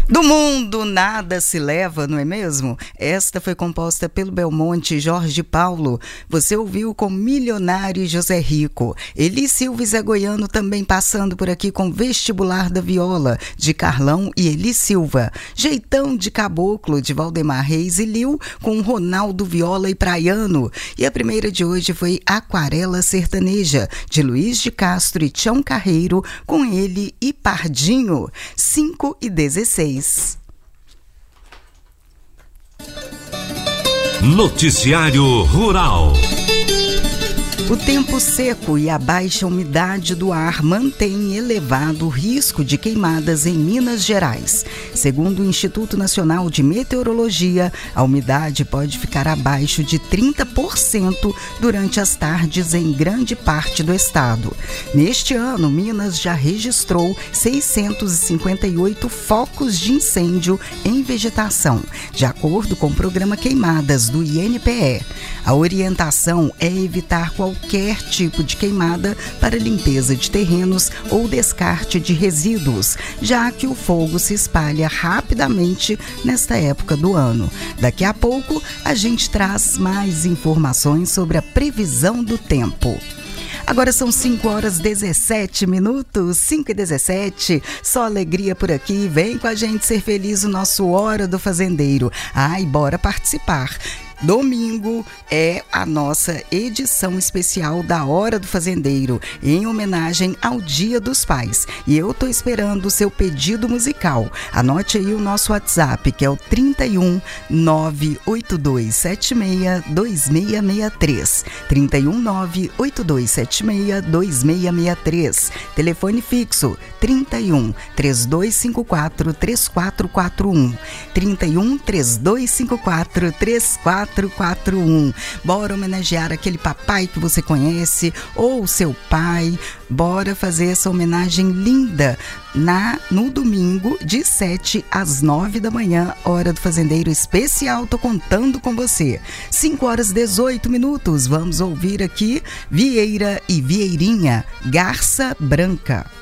Do mundo nada se leva, não é mesmo? Esta foi composta pelo Belmonte Jorge Paulo. Você ouviu com Milionário e José Rico. Eli Silva e Zé Goiano também passando por aqui com Vestibular da Viola, de Carlão e Eli Silva. Jeitão de Caboclo, de Valdemar Reis e Lil, com Ronaldo Viola e Praiano. E a primeira de hoje foi Aquarela Sertaneja, de Luiz de Castro e Tião Carreiro, com ele e Pardinho. 5:16. Noticiário Rural. O tempo seco e a baixa umidade do ar mantém elevado o risco de queimadas em Minas Gerais. Segundo o Instituto Nacional de Meteorologia, a umidade pode ficar abaixo de 30% durante as tardes em grande parte do estado. Neste ano, Minas já registrou 658 focos de incêndio em vegetação, de acordo com o programa Queimadas do INPE. A orientação é evitar qualquer tipo de queimada para limpeza de terrenos ou descarte de resíduos, já que o fogo se espalha rapidamente nesta época do ano. Daqui a pouco, a gente traz mais informações sobre a previsão do tempo. Agora são 5:17, 5:17, só alegria por aqui, vem com a gente ser feliz o nosso Hora do Fazendeiro. Ai, bora participar. Domingo é a nossa edição especial da Hora do Fazendeiro, em homenagem ao Dia dos Pais. E eu tô esperando o seu pedido musical. Anote aí o nosso WhatsApp, que é o 31 98276 2663. 31 98276 2663. Telefone fixo 31 3254 3441. 31 3254 3441. Bora homenagear aquele papai que você conhece ou seu pai. Bora fazer essa homenagem linda no domingo de 7 às 9 da manhã, Hora do Fazendeiro especial. Tô contando com você. 5:18. Vamos ouvir aqui Vieira e Vieirinha, Garça Branca.